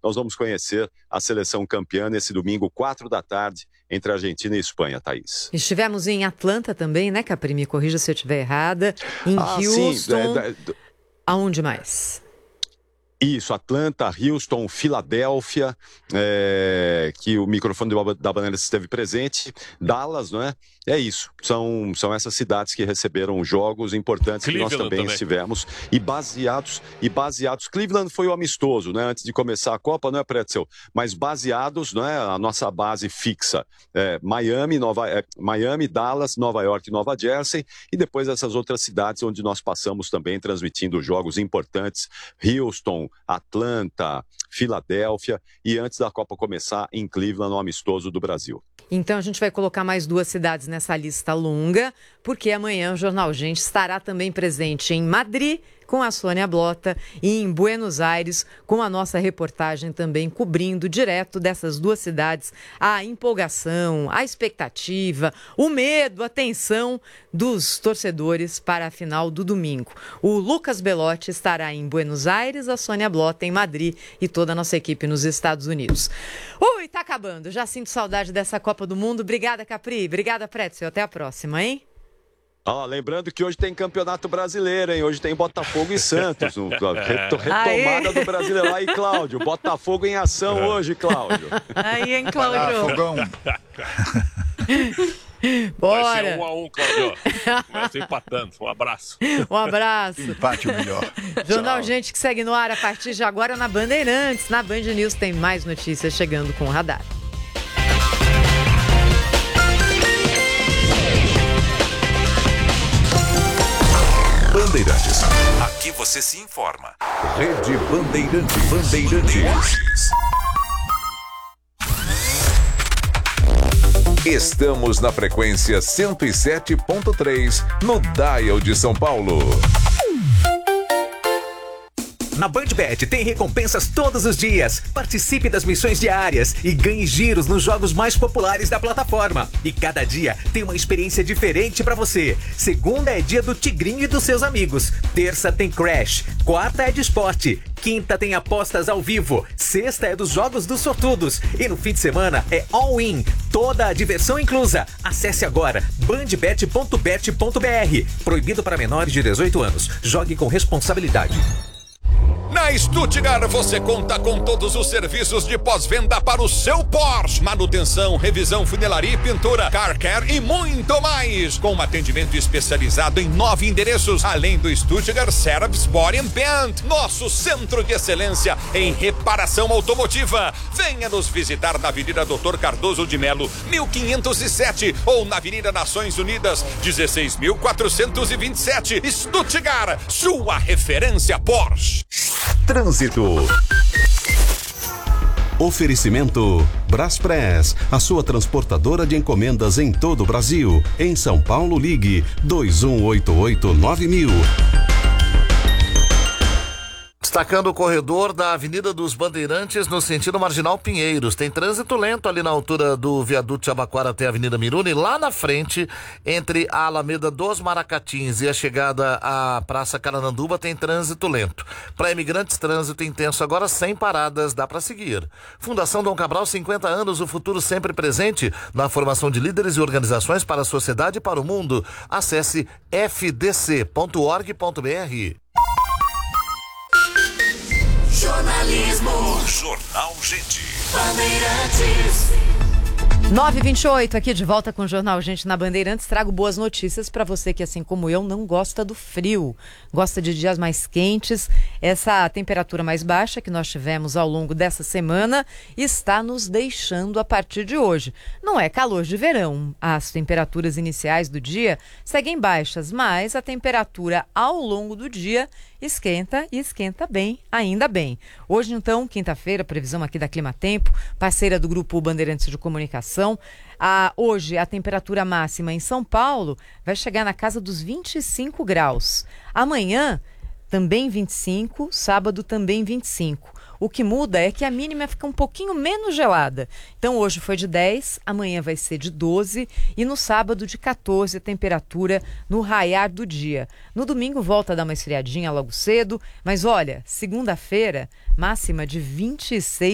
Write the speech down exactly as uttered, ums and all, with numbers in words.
nós vamos conhecer a seleção campeã nesse domingo, quatro da tarde, entre Argentina e Espanha, Thaís. Estivemos em Atlanta também, né, Capri? Me corrija se eu estiver errada. Em ah, Houston. Sim, é, é, aonde mais? Isso, Atlanta, Houston, Filadélfia, é, que o microfone da Bandeirantes esteve presente, Dallas, não é? É isso, são, são essas cidades que receberam jogos importantes Cleveland que nós também, também estivemos, e baseados, e baseados, Cleveland foi o amistoso, né, antes de começar a Copa, não é, Pretzel? Mas baseados, não é, a nossa base fixa, é, Miami, Nova, é, Miami, Dallas, Nova York e Nova Jersey, e depois essas outras cidades onde nós passamos também transmitindo jogos importantes, Houston, Atlanta, Filadélfia, e antes da Copa começar, em Cleveland, no amistoso do Brasil. Então a gente vai colocar mais duas cidades nessa lista longa, porque amanhã o Jornal Gente estará também presente em Madrid, com a Sônia Blota, e em Buenos Aires, com a nossa reportagem também cobrindo direto dessas duas cidades a empolgação, a expectativa, o medo, a tensão dos torcedores para a final do domingo. O Lucas Belotti estará em Buenos Aires, a Sônia Blota em Madrid e toda a nossa equipe nos Estados Unidos. Ui, tá acabando. Já sinto saudade dessa Copa do Mundo. Obrigada, Capri. Obrigada, Pretzel. Até a próxima, hein? Ah, lembrando que hoje tem Campeonato Brasileiro, hein? Hoje tem Botafogo e Santos. Um, retomada Aê. do Brasileiro. Aí, Cláudio, Botafogo em ação é. hoje, Cláudio. Aí, hein, Cláudio? Ah, fogão. Bora. Vai ser um a um, Cláudio. Vai ser empatando. Um abraço. Um abraço. Empate o melhor. Jornal Tchau. Gente que segue no ar a partir de agora na Bandeirantes. Na Band News tem mais notícias chegando com o Radar. Bandeirantes. Aqui você se informa. Rede Bandeirantes. Bandeirantes. Estamos na frequência cento e sete ponto três no Dial de São Paulo. Na BandBet tem recompensas todos os dias. Participe das missões diárias e ganhe giros nos jogos mais populares da plataforma. E cada dia tem uma experiência diferente pra você. Segunda é dia do Tigrinho e dos seus amigos. Terça tem Crash. Quarta é de esporte. Quinta tem apostas ao vivo. Sexta é dos jogos dos sortudos. E no fim de semana é all-in. Toda a diversão inclusa. Acesse agora bandbet ponto bet ponto br. Proibido para menores de dezoito anos. Jogue com responsabilidade. Na Stuttgart você conta com todos os serviços de pós-venda para o seu Porsche. Manutenção, revisão, funilaria e pintura, car care e muito mais. Com um atendimento especializado em nove endereços, além do Stuttgart Service Body and Paint, nosso centro de excelência em reparação automotiva. Venha nos visitar na Avenida doutor Cardoso de Melo, mil quinhentos e sete, ou na Avenida Nações Unidas, dezesseis mil quatrocentos e vinte e sete. Stuttgart, sua referência Porsche. Trânsito. Oferecimento Braspress, a sua transportadora de encomendas em todo o Brasil. Em São Paulo, ligue dois um oito oito nove mil. Destacando o corredor da Avenida dos Bandeirantes no sentido Marginal Pinheiros. Tem trânsito lento ali na altura do viaduto Jabaquara até a Avenida Miruna, e lá na frente, entre a Alameda dos Maracatins e a chegada à Praça Carananduba, tem trânsito lento. Para imigrantes, trânsito intenso agora sem paradas, dá para seguir. Fundação Dom Cabral, cinquenta anos, o futuro sempre presente na formação de líderes e organizações para a sociedade e para o mundo. Acesse f d c ponto org ponto b r. Jornalismo. Jornal Gente. Bandeirantes. nove e vinte e oito, aqui de volta com o Jornal Gente na Bandeirantes. Trago boas notícias para você que, assim como eu, não gosta do frio, gosta de dias mais quentes. Essa temperatura mais baixa que nós tivemos ao longo dessa semana está nos deixando a partir de hoje. Não é calor de verão, as temperaturas iniciais do dia seguem baixas, mas a temperatura ao longo do dia esquenta e esquenta bem, ainda bem. Hoje, então, quinta-feira, previsão aqui da Climatempo, parceira do Grupo Bandeirantes de Comunicação. Ah, hoje, a temperatura máxima em São Paulo vai chegar na casa dos vinte e cinco graus. Amanhã, também vinte e cinco, sábado também vinte e cinco. O que muda é que a mínima fica um pouquinho menos gelada. Então hoje foi de dez, amanhã vai ser de doze e no sábado de quatorze a temperatura no raiar do dia. No domingo volta a dar uma esfriadinha logo cedo, mas olha, segunda-feira máxima de vinte e seis